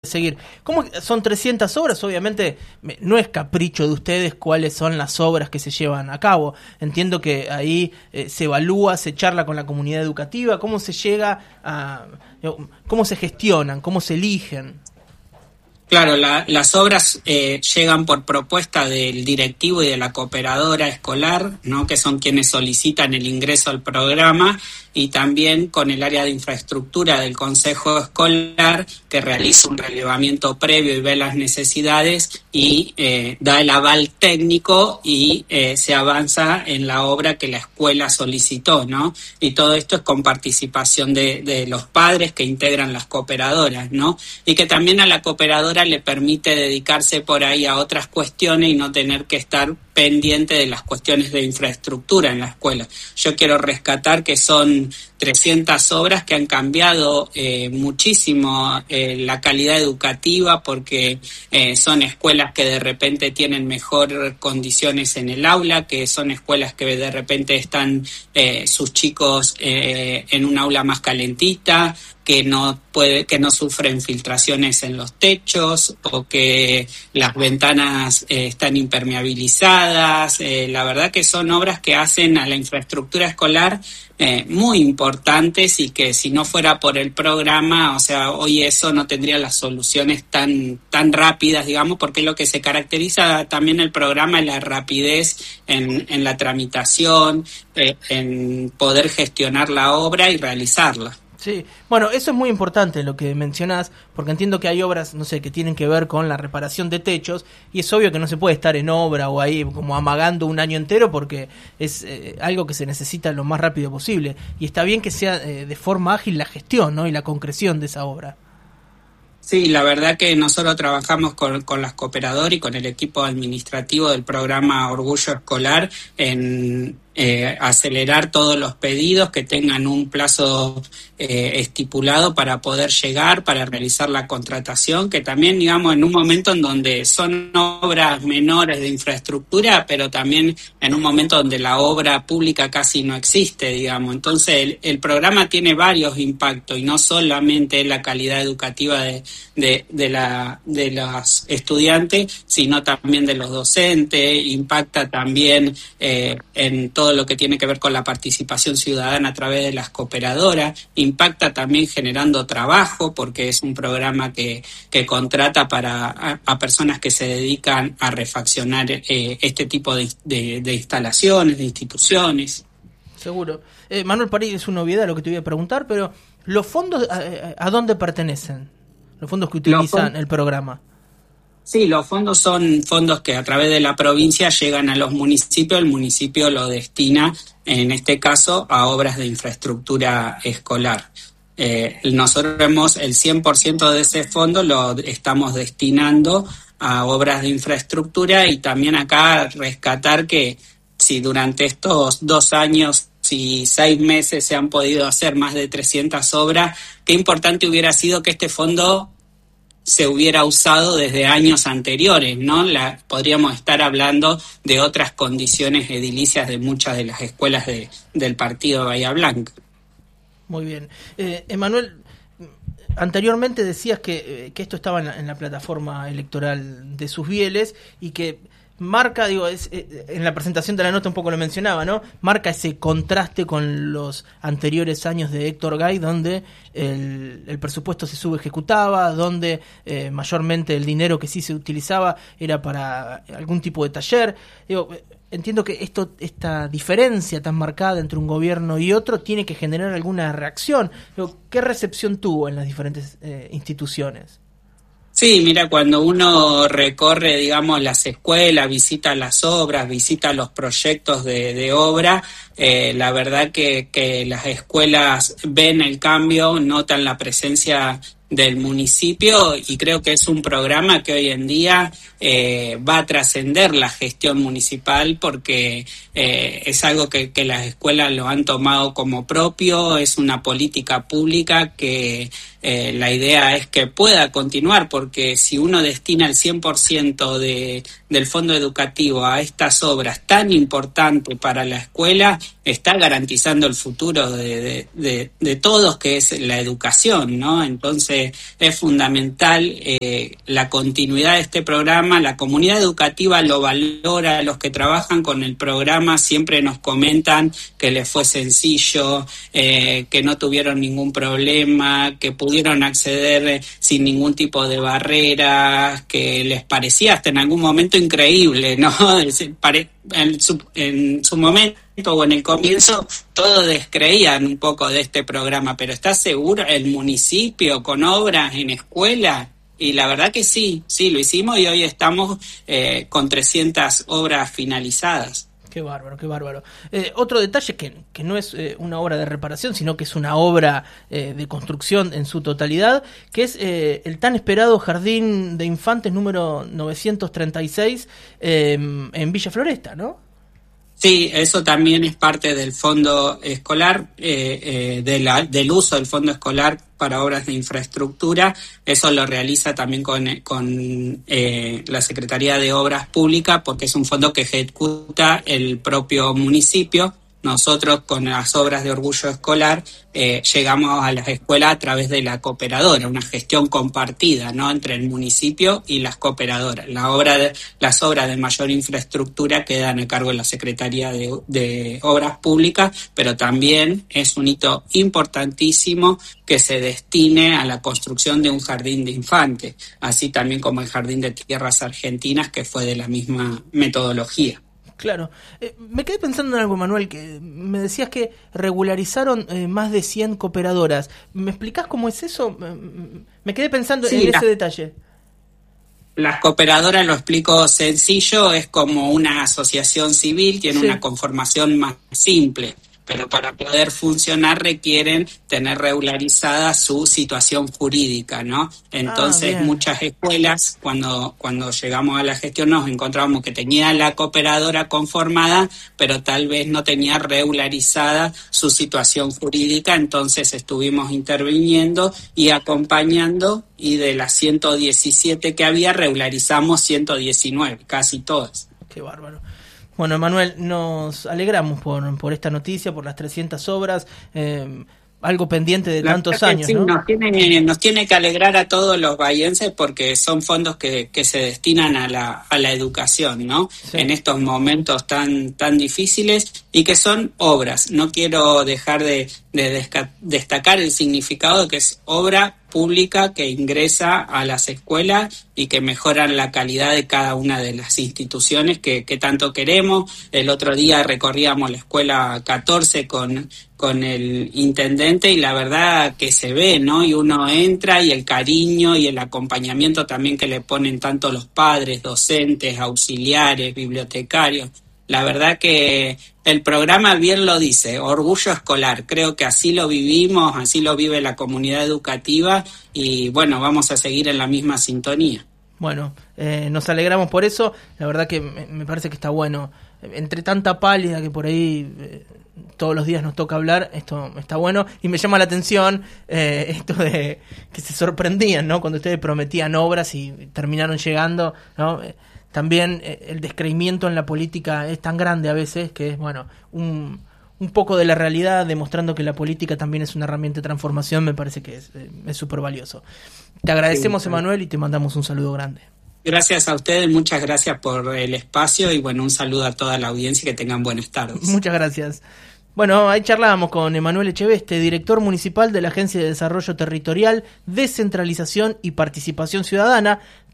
seguir. ¿Cómo son 300 obras? Obviamente no es capricho de ustedes cuáles son las obras que se llevan a cabo. Entiendo que ahí se evalúa, se charla con la comunidad educativa, cómo se llega a... cómo se gestionan, cómo se eligen. Claro, las obras llegan por propuesta del directivo y de la cooperadora escolar, ¿no? Que son quienes solicitan el ingreso al programa, y también con el área de infraestructura del Consejo Escolar, que realiza un relevamiento previo y ve las necesidades y da el aval técnico y se avanza en la obra que la escuela solicitó, ¿no? Y todo esto es con participación de los padres que integran las cooperadoras, ¿no? Y que también a la cooperadora le permite dedicarse por ahí a otras cuestiones y no tener que estar pendiente de las cuestiones de infraestructura en la escuela. Yo quiero rescatar que son 300 obras que han cambiado muchísimo la calidad educativa, porque son escuelas que de repente tienen mejor condiciones en el aula, que son escuelas que de repente están sus chicos en un aula más calentita, que no sufren filtraciones en los techos, o que las ventanas están impermeabilizadas. La verdad que son obras que hacen a la infraestructura escolar muy importantes, y que si no fuera por el programa, o sea, hoy eso no tendría las soluciones tan rápidas, digamos, porque lo que se caracteriza también el programa es la rapidez en la tramitación, en poder gestionar la obra y realizarla. Sí, bueno, eso es muy importante lo que mencionás, porque entiendo que hay obras, no sé, que tienen que ver con la reparación de techos, y es obvio que no se puede estar en obra o ahí como amagando un año entero, porque es algo que se necesita lo más rápido posible, y está bien que sea de forma ágil la gestión, ¿no? Y la concreción de esa obra. Sí, la verdad que nosotros trabajamos con las cooperadoras y con el equipo administrativo del programa Orgullo Escolar en acelerar todos los pedidos, que tengan un plazo estipulado para poder llegar, para realizar la contratación, que también, digamos, en un momento en donde son obras menores de infraestructura, pero también en un momento donde la obra pública casi no existe, digamos. Entonces el programa tiene varios impactos, y no solamente la calidad educativa de los estudiantes, sino también de los docentes, impacta también en todo lo que tiene que ver con la participación ciudadana a través de las cooperadoras, impacta también generando trabajo, porque es un programa que contrata a personas que se dedican a refaccionar este tipo de instalaciones, de instituciones. Seguro. Manuel, para ir es una obviedad lo que te voy a preguntar, pero ¿los fondos a dónde pertenecen? Los fondos que utilizan el programa. Sí, los fondos son fondos que a través de la provincia llegan a los municipios. El municipio lo destina, en este caso, a obras de infraestructura escolar. Nosotros vemos el 100% de ese fondo lo estamos destinando a obras de infraestructura, y también acá rescatar que si durante estos 2 años y 6 meses se han podido hacer más de 300 obras, qué importante hubiera sido que este fondo se hubiera usado desde años anteriores, ¿no? Podríamos estar hablando de otras condiciones edilicias de muchas de las escuelas del partido de Bahía Blanca. Muy bien. Emanuel, anteriormente decías que esto estaba en la plataforma electoral de Susbieles, y que marca, en la presentación de la nota un poco lo mencionaba, ¿no? Marca ese contraste con los anteriores años de Héctor Gay, donde el presupuesto se subejecutaba, donde mayormente el dinero que sí se utilizaba era para algún tipo de taller. Entiendo que esta diferencia tan marcada entre un gobierno y otro tiene que generar alguna reacción. ¿Qué recepción tuvo en las diferentes instituciones? Sí, mira, cuando uno recorre, digamos, las escuelas, visita las obras, visita los proyectos de obra, la verdad que las escuelas ven el cambio, notan la presencia del municipio, y creo que es un programa que hoy en día va a trascender la gestión municipal, porque es algo que las escuelas lo han tomado como propio, es una política pública que la idea es que pueda continuar, porque si uno destina el 100% del fondo educativo a estas obras tan importantes para la escuela, está garantizando el futuro de todos, que es la educación, ¿no? Entonces es fundamental la continuidad de este programa. La comunidad educativa lo valora, los que trabajan con el programa siempre nos comentan que les fue sencillo, que no tuvieron ningún problema, que pudieron acceder sin ningún tipo de barreras, que les parecía hasta en algún momento increíble, ¿no? En su momento o en el comienzo todos descreían un poco de este programa, pero ¿está seguro el municipio con obras en escuela? Y la verdad que sí, lo hicimos y hoy estamos con 300 obras finalizadas. Qué bárbaro, qué bárbaro. Otro detalle que no es una obra de reparación, sino que es una obra de construcción en su totalidad, que es el tan esperado Jardín de Infantes número 936 en Villa Floresta, ¿no? Sí, eso también es parte del fondo escolar, del uso del fondo escolar para obras de infraestructura. Eso lo realiza también con la Secretaría de Obras Públicas, porque es un fondo que ejecuta el propio municipio. Nosotros con las obras de Orgullo Escolar llegamos a las escuelas a través de la cooperadora, una gestión compartida, ¿no?, entre el municipio y las cooperadoras. Las obras de mayor infraestructura quedan a cargo de la Secretaría de Obras Públicas, pero también es un hito importantísimo que se destine a la construcción de un jardín de infantes, así también como el Jardín de Tierras Argentinas, que fue de la misma metodología. Claro. Me quedé pensando en algo, Manuel, que me decías que regularizaron más de 100 cooperadoras. ¿Me explicás cómo es eso? Me quedé pensando en ese detalle. Las cooperadoras, lo explico sencillo, es como una asociación civil, tiene una conformación más simple, pero para poder funcionar requieren tener regularizada su situación jurídica, ¿no? Entonces muchas escuelas, cuando llegamos a la gestión, nos encontramos que tenía la cooperadora conformada, pero tal vez no tenía regularizada su situación jurídica. Entonces estuvimos interviniendo y acompañando, y de las 117 que había, regularizamos 119, casi todas. Qué bárbaro. Bueno, Manuel, nos alegramos por esta noticia, por las 300 obras, algo pendiente de tantos años, sí, ¿no? Nos tiene que alegrar a todos los bahienses, porque son fondos que se destinan a la educación, ¿no? Sí. En estos momentos tan difíciles, y que son obras. No quiero dejar de destacar el significado de que es obra pública que ingresa a las escuelas y que mejoran la calidad de cada una de las instituciones que tanto queremos. El otro día recorríamos la escuela 14 con el intendente, y la verdad que se ve, ¿no? Y uno entra, y el cariño y el acompañamiento también que le ponen tanto los padres, docentes, auxiliares, bibliotecarios. La verdad que el programa bien lo dice, Orgullo Escolar. Creo que así lo vivimos, así lo vive la comunidad educativa, y bueno, vamos a seguir en la misma sintonía. Bueno, nos alegramos por eso. La verdad que me parece que está bueno. Entre tanta pálida que por ahí todos los días nos toca hablar, esto está bueno. Y me llama la atención esto de que se sorprendían, ¿no?, cuando ustedes prometían obras y terminaron llegando, ¿no? También el descreimiento en la política es tan grande a veces que es, bueno, un poco de la realidad, demostrando que la política también es una herramienta de transformación. Me parece que es súper valioso. Te agradecemos, Emanuel, y te mandamos un saludo grande. Gracias a ustedes, muchas gracias por el espacio, y bueno, un saludo a toda la audiencia, y que tengan buenas tardes. Muchas gracias. Bueno, ahí charlábamos con Emanuel Echeveste, director municipal de la Agencia de Desarrollo Territorial, Descentralización y Participación Ciudadana.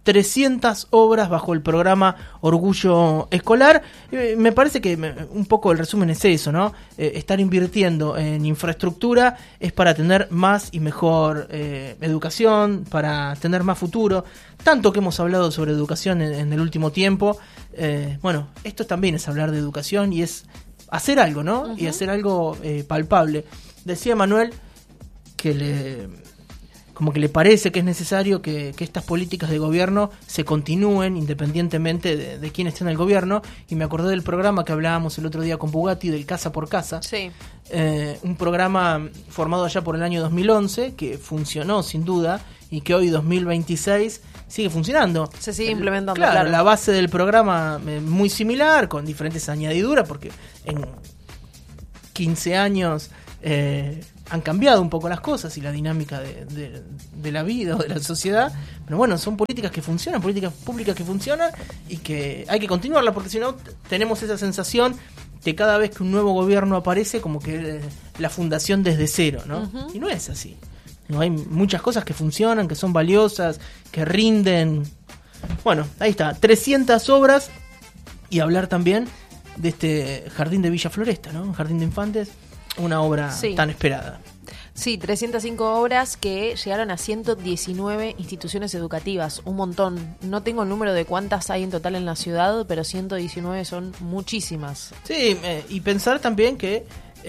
300 obras bajo el programa Orgullo Escolar. Me parece que un poco el resumen es eso, ¿no? Estar invirtiendo en infraestructura es para tener más y mejor educación, para tener más futuro. Tanto que hemos hablado sobre educación en el último tiempo. Bueno, esto también es hablar de educación, y es hacer algo, ¿no? Uh-huh. Y hacer algo palpable. Decía Manuel que como que le parece que es necesario que estas políticas de gobierno se continúen independientemente de quién esté en el gobierno. Y me acordé del programa que hablábamos el otro día con Bugatti, del Casa por Casa. Sí. Un programa formado allá por el año 2011 que funcionó sin duda y que hoy 2026 sigue funcionando. Se sigue implementando. Claro, la base del programa muy similar, con diferentes añadiduras, porque en 15 años han cambiado un poco las cosas y la dinámica de la vida o de la sociedad. Pero bueno, son políticas que funcionan, políticas públicas que funcionan y que hay que continuarlas, porque si no tenemos esa sensación que cada vez que un nuevo gobierno aparece, como que la fundación desde cero, ¿no? Uh-huh. Y no es así. No, hay muchas cosas que funcionan, que son valiosas, que rinden. Bueno, ahí está, 300 obras. Y hablar también de este jardín de Villa Floresta, ¿no? Un jardín de infantes, una obra tan esperada. Sí, 305 obras que llegaron a 119 instituciones educativas, un montón. No tengo el número de cuántas hay en total en la ciudad, pero 119 son muchísimas. Sí, y pensar también que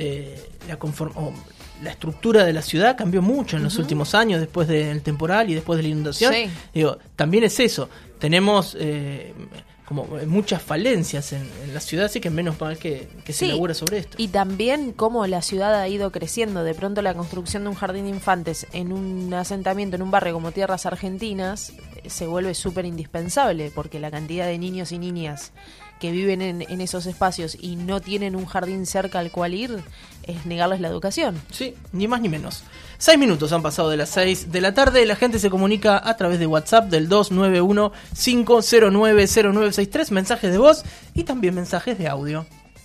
la estructura de la ciudad cambió mucho en los últimos años, después del temporal y después de la inundación. Sí. Digo, también es eso. Tenemos como muchas falencias en la ciudad, así que menos mal que se elabora sobre esto. Y también cómo la ciudad ha ido creciendo. De pronto la construcción de un jardín de infantes en un asentamiento, en un barrio como Tierras Argentinas, se vuelve súper indispensable, porque la cantidad de niños y niñas que viven en esos espacios y no tienen un jardín cerca al cual ir, es negarles la educación. Sí, ni más ni menos. 6 minutos han pasado de las 6 de la tarde. La gente se comunica a través de WhatsApp del 291-509-0963. Mensajes de voz y también mensajes de audio.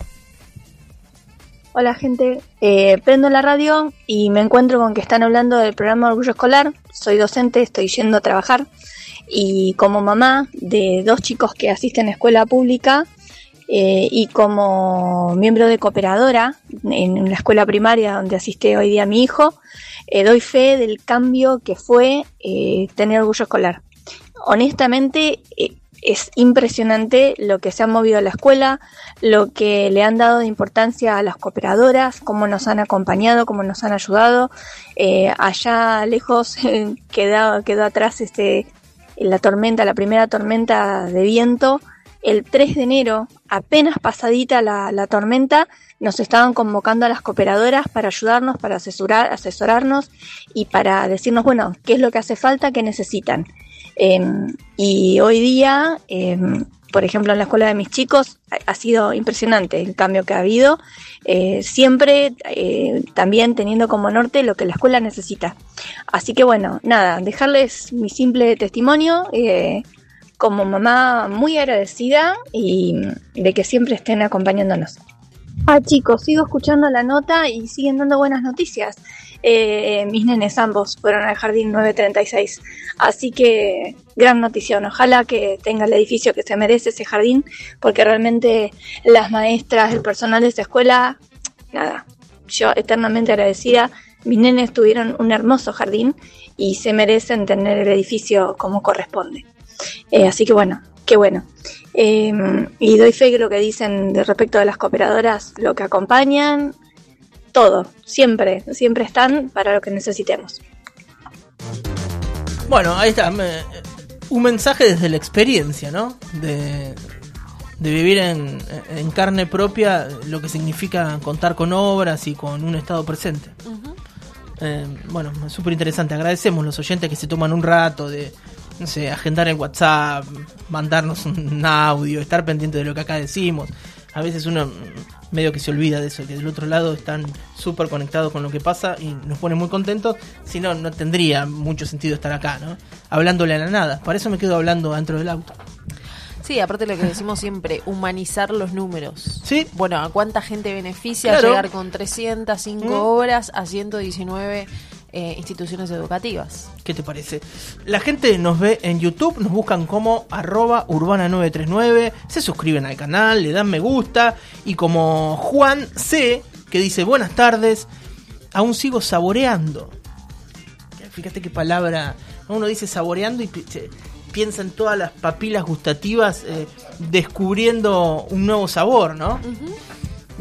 Hola gente, prendo la radio y me encuentro con que están hablando del programa Orgullo Escolar. Soy docente, estoy yendo a trabajar. Y como mamá de 2 chicos que asisten a escuela pública y como miembro de cooperadora en la escuela primaria donde asiste hoy día mi hijo, doy fe del cambio que fue tener orgullo escolar. Honestamente, es impresionante lo que se ha movido a la escuela, lo que le han dado de importancia a las cooperadoras, cómo nos han acompañado, cómo nos han ayudado. Allá lejos quedó atrás la primera tormenta de viento. El 3 de enero, apenas pasadita la tormenta, nos estaban convocando a las cooperadoras para ayudarnos, para asesorarnos y para decirnos, bueno, qué es lo que hace falta, qué necesitan. Y hoy día, por ejemplo, en la escuela de mis chicos, ha sido impresionante el cambio que ha habido, siempre también teniendo como norte lo que la escuela necesita. Así que bueno, nada, dejarles mi simple testimonio, como mamá muy agradecida y de que siempre estén acompañándonos. Chicos, sigo escuchando la nota y siguen dando buenas noticias. Mis nenes ambos fueron al jardín 936, así que gran notición. Ojalá que tenga el edificio que se merece ese jardín, porque realmente las maestras, el personal de esa escuela, nada, yo eternamente agradecida. Mis nenes tuvieron un hermoso jardín y se merecen tener el edificio como corresponde. Así que bueno, qué bueno. Y doy fe que lo que dicen de respecto de las cooperadoras, lo que acompañan, todo, siempre están para lo que necesitemos. Bueno, ahí está, un mensaje desde la experiencia, ¿no? De vivir en carne propia lo que significa contar con obras y con un estado presente. Uh-huh. Bueno, es súper interesante. Agradecemos los oyentes que se toman un rato de, no sé, agendar en WhatsApp, mandarnos un audio, estar pendiente de lo que acá decimos. A veces uno medio que se olvida de eso, que del otro lado están súper conectados con lo que pasa y nos pone muy contentos. Si no, no tendría mucho sentido estar acá, ¿no? Hablándole a la nada. Para eso me quedo hablando dentro del auto. Sí, aparte de lo que decimos siempre, humanizar los números. Sí. Bueno, ¿a cuánta gente beneficia llegar con 305 obras a 119 instituciones educativas? ¿Qué te parece? La gente nos ve en YouTube, nos buscan como @urbana939, se suscriben al canal, le dan me gusta, y como Juan C, que dice buenas tardes, aún sigo saboreando. Fíjate qué palabra, uno dice saboreando y piensa en todas las papilas gustativas descubriendo un nuevo sabor, ¿no? Uh-huh.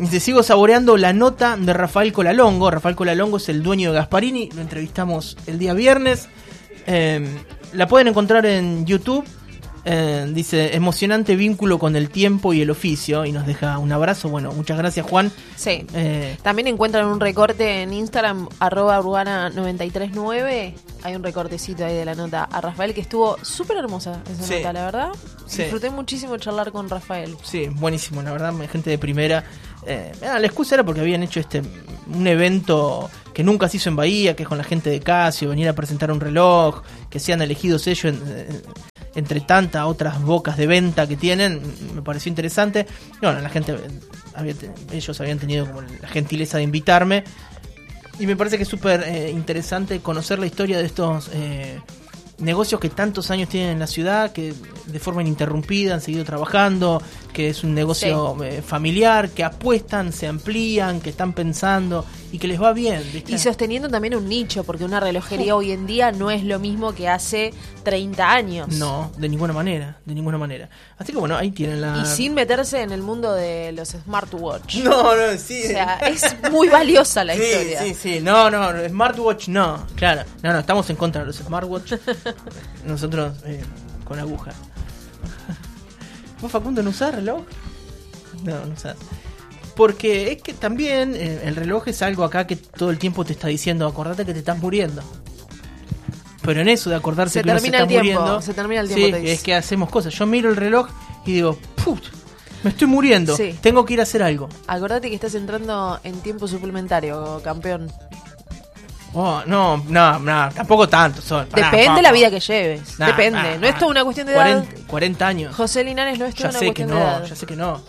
Dice, sigo saboreando la nota de Rafael Colalongo. Rafael Colalongo es el dueño de Gasparini. Lo entrevistamos el día viernes. La pueden encontrar en YouTube. Dice, emocionante vínculo con el tiempo y el oficio. Y nos deja un abrazo. Bueno, muchas gracias, Juan. Sí. También encuentran un recorte en Instagram, @urbana939. Hay un recortecito ahí de la nota a Rafael, que estuvo súper hermosa esa nota, la verdad. Sí. Disfruté muchísimo charlar con Rafael. Sí, buenísimo, la verdad, gente de primera. La excusa era porque habían hecho un evento que nunca se hizo en Bahía, que es con la gente de Casio, venir a presentar un reloj, que sean elegidos ellos entre tantas otras bocas de venta que tienen. Me pareció interesante. Bueno, la gente, ellos habían tenido como la gentileza de invitarme, y me parece que es súper interesante conocer la historia de estos negocios que tantos años tienen en la ciudad, que de forma ininterrumpida han seguido trabajando, que es un negocio familiar, que apuestan, se amplían, que están pensando y que les va bien, ¿viste? Y sosteniendo también un nicho, porque una relojería hoy en día no es lo mismo que hace 30 años. No, de ninguna manera, de ninguna manera. Así que bueno, ahí tienen la... Y sin meterse en el mundo de los smartwatch. No, sí. O sea, es muy valiosa la historia. Sí, no, smartwatch no, claro. No, estamos en contra de los smartwatch. Nosotros con aguja. ¿Vos, Facundo, no usás reloj? No usás. Porque es que también el reloj es algo acá que todo el tiempo te está diciendo, acordate que te estás muriendo. Pero en eso de acordarse que uno se está muriendo, se termina el tiempo. Sí, es que hacemos cosas. Yo miro el reloj y digo, ¡put! Me estoy muriendo, tengo que ir a hacer algo. Acordate que estás entrando en tiempo suplementario, campeón. Oh, no, tampoco tanto. Depende de la vida que lleves. Depende. No es toda una cuestión de edad. 40 años. José Linares, no es toda una cuestión de edad. Ya sé que no.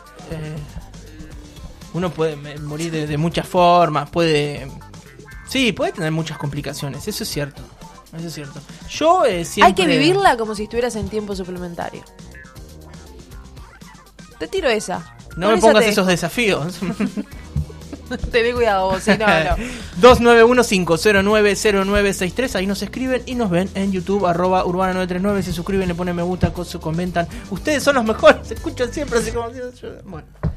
Uno puede morir de muchas formas. Puede tener muchas complicaciones. Eso es cierto. Yo siempre... Hay que vivirla como si estuvieras en tiempo suplementario. Te tiro esa. No me pongas esos desafíos. Tené cuidado vos, si no. 2915090963. Ahí nos escriben y nos ven en YouTube, @urbana939. Se suscriben, le ponen me gusta, comentan. Ustedes son los mejores, se escuchan siempre, así como... Bueno.